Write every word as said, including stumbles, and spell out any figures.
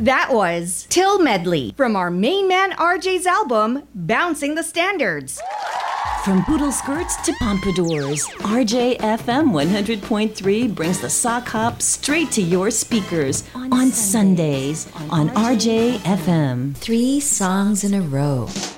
That was Till Medley from our main man R J's album, Bouncing the Standards. From poodle skirts to pompadours, R J F M one hundred point three brings the sock hop straight to your speakers on, on Sundays, Sundays on, on R J F M. Three songs in a row.